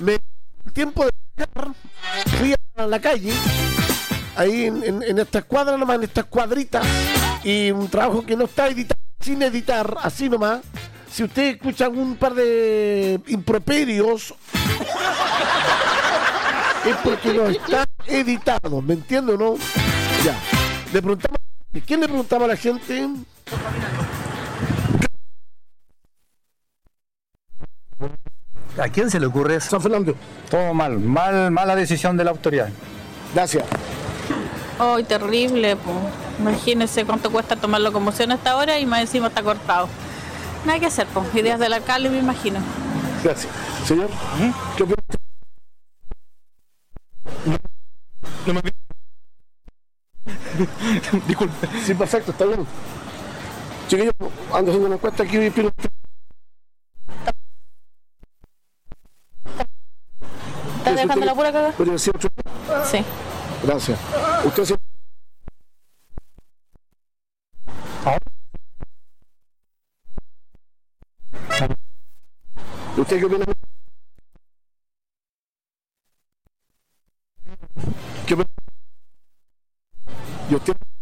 me tiempo de viajar, fui a la calle, ahí en esta escuadra nomás, en estas cuadritas, y un trabajo que no está editado, sin editar, así nomás. Si ustedes escuchan un par de improperios, es porque no está editado, ¿me entienden o no? Ya. Le preguntamos, ¿quién le preguntaba a la gente? ¿A quién se le ocurre eso? San Fernando. Todo mala decisión de la autoridad. Gracias. ¡Ay, terrible! Po. Imagínense cuánto cuesta tomar locomoción a esta hora y más encima está cortado. Nada que hacer, pues. Ideas del alcalde, me imagino. Gracias. Señor, ¿qué opina usted? No me... Disculpe. Sí, perfecto, está bien. Chiquillos, ando haciendo una encuesta aquí. ¿Estás dejando la pura cagada? ¿Podría decir otro? Sí. Gracias. ¿Usted se... ¿Usted qué opina? ¿Qué opina? ¿Y usted?